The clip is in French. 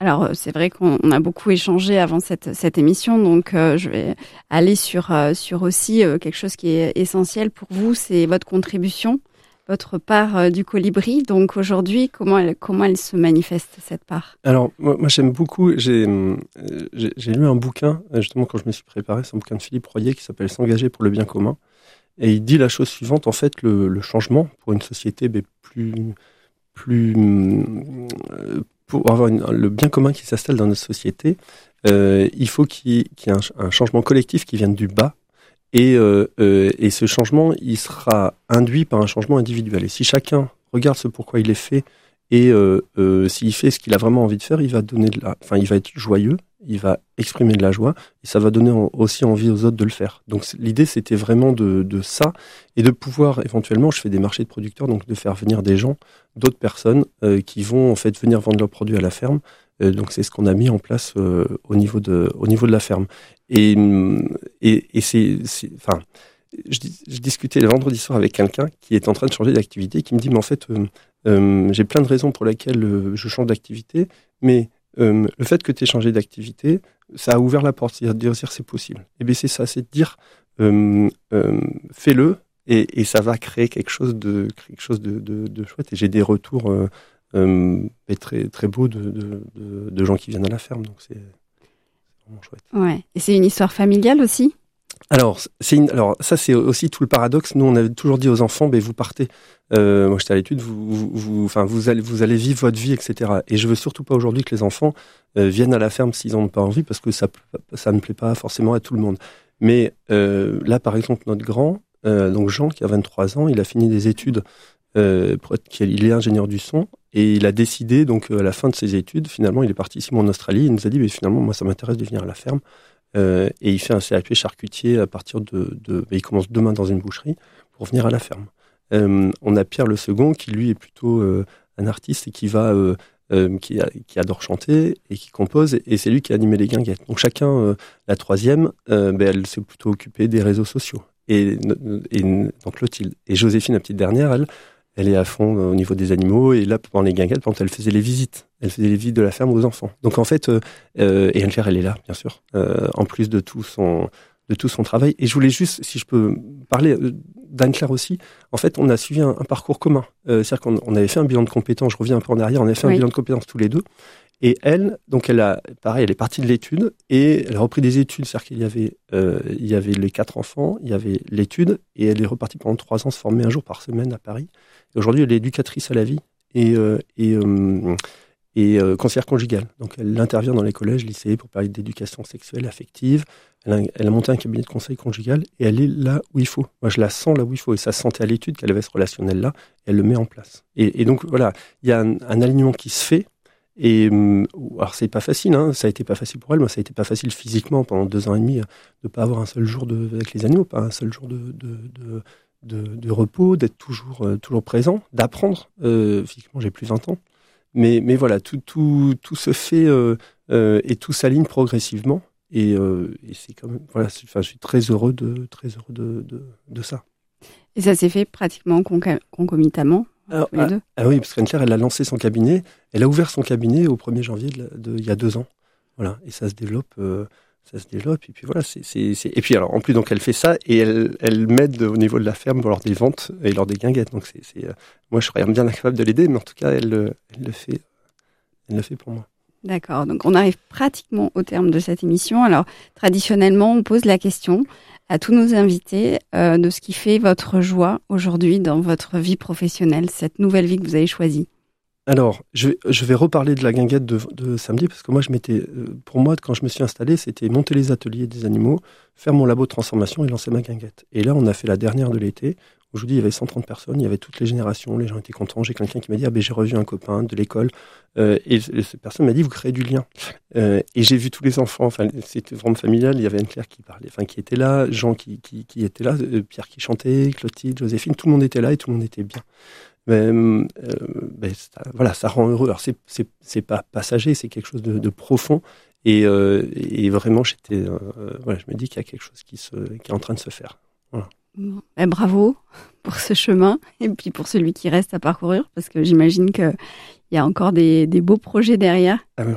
Alors, c'est vrai qu'on a beaucoup échangé avant cette émission, donc je vais aller sur aussi quelque chose qui est essentiel pour vous, c'est votre contribution, votre part du colibri. Donc aujourd'hui, comment elle se manifeste, cette part? Alors, moi j'aime beaucoup, j'ai lu un bouquin, justement quand je me suis préparé, c'est un bouquin de Philippe Royer qui s'appelle S'engager pour le bien commun. Et il dit la chose suivante, en fait, le changement pour une société pour avoir le bien commun qui s'installe dans notre société, il faut qu'il y ait un changement collectif qui vienne du bas. Et ce changement, il sera induit par un changement individuel. Et si chacun regarde ce pourquoi il est fait et s'il fait ce qu'il a vraiment envie de faire, il va il va être joyeux, il va exprimer de la joie et ça va donner aussi envie aux autres de le faire. Donc l'idée, c'était vraiment de ça et de pouvoir éventuellement, je fais des marchés de producteurs, donc de faire venir des gens, d'autres personnes qui vont en fait venir vendre leurs produits à la ferme. Donc c'est ce qu'on a mis en place au niveau de la ferme. Et je discutais le vendredi soir avec quelqu'un qui est en train de changer d'activité, qui me dit mais en fait j'ai plein de raisons pour lesquelles je change d'activité, mais le fait que tu aies changé d'activité, ça a ouvert la porte, c'est-à-dire dire c'est possible. Et bien c'est ça, c'est de dire fais-le et ça va créer quelque chose de chouette. Et j'ai des retours très très beaux de gens qui viennent à la ferme, donc c'est vraiment chouette. Ouais. Et c'est une histoire familiale aussi? Alors ça c'est aussi tout le paradoxe. Nous on avait toujours dit aux enfants, vous partez. Moi j'étais à l'étude, vous allez vivre votre vie, etc. Et je veux surtout pas aujourd'hui que les enfants viennent à la ferme s'ils n'en ont pas envie, parce que ça ne plaît pas forcément à tout le monde. Mais là par exemple notre grand, donc Jean qui a 23 ans, il a fini des études. Il est ingénieur du son et il a décidé donc à la fin de ses études, finalement il est parti 6 mois en Australie. Il nous a dit finalement moi ça m'intéresse de venir à la ferme. Et il fait un CAP charcutier à partir il commence demain dans une boucherie pour venir à la ferme. On a Pierre le second qui lui est plutôt un artiste et qui adore chanter et qui compose, et c'est lui qui a animé les guinguettes. Donc chacun, la troisième, elle s'est plutôt occupée des réseaux sociaux. Et donc Clotilde. Et Joséphine, la petite dernière, elle est à fond au niveau des animaux, et là, pendant les guinguettes, elle faisait les visites. Elle faisait les visites de la ferme aux enfants. Donc en fait, et Anne-Claire, elle est là, bien sûr, en plus de tout son travail. Et je voulais juste, si je peux parler d'Anne-Claire aussi, en fait, on a suivi un parcours commun. C'est-à-dire qu'on avait fait un bilan de compétences, je reviens un peu en arrière, on avait fait un bilan de compétences tous les deux. Et elle, donc elle est partie de l'étude, et elle a repris des études, c'est-à-dire qu'il y avait les 4 enfants, il y avait l'étude, et elle est repartie pendant 3 ans se former un jour par semaine à Paris. Et aujourd'hui, elle est éducatrice à la vie et conseillère conjugale. Donc elle intervient dans les collèges, lycées pour parler d'éducation sexuelle, affective. Elle a monté un cabinet de conseil conjugal et elle est là où il faut. Moi, je la sens là où il faut, et ça se sentait à l'étude qu'elle avait ce relationnel-là, et elle le met en place. Et donc voilà, il y a un alignement qui se fait. Et alors c'est pas facile, ça a été pas facile pour elle. Moi, ça a été pas facile physiquement pendant 2 ans et demi de pas avoir un seul jour avec les animaux, pas un seul jour de repos, d'être toujours présent, d'apprendre. Physiquement, j'ai plus 20 ans, mais voilà, tout se fait et tout s'aligne progressivement. Et c'est quand même voilà, je suis très heureux de ça. Et ça s'est fait pratiquement concomitamment. Alors, oui, parce qu'Anne-Claire, elle a lancé son cabinet, elle a ouvert son cabinet au 1er janvier il y a 2 ans. Voilà, et ça se développe, et puis voilà, et puis alors, en plus, donc, elle fait ça, et elle m'aide au niveau de la ferme lors des ventes et lors des guinguettes. Donc, moi, je serais bien incapable de l'aider, mais en tout cas, elle le fait pour moi. D'accord, donc on arrive pratiquement au terme de cette émission. Alors, traditionnellement, on pose la question à tous nos invités de ce qui fait votre joie aujourd'hui dans votre vie professionnelle, cette nouvelle vie que vous avez choisie. Alors, je vais reparler de la guinguette de samedi, parce que moi, pour moi, quand je me suis installé, c'était monter les ateliers des animaux, faire mon labo de transformation et lancer ma guinguette. Et là, on a fait la dernière de l'été. Aujourd'hui, il y avait 130 personnes, il y avait toutes les générations, les gens étaient contents. J'ai quelqu'un qui m'a dit j'ai revu un copain de l'école, et cette personne m'a dit vous créez du lien. Et j'ai vu tous les enfants, c'était vraiment familial. Il y avait Anne-Claire qui parlait, qui était là, Jean qui était là, Pierre qui chantait, Clotilde, Joséphine, tout le monde était là et tout le monde était bien. Ça rend heureux. Alors c'est pas passager, c'est quelque chose de profond, et vraiment je me dis qu'il y a quelque chose qui est en train de se faire. Voilà. Bon, bravo pour ce chemin, et puis pour celui qui reste à parcourir, parce que j'imagine qu'il y a encore des beaux projets derrière. Ah oui.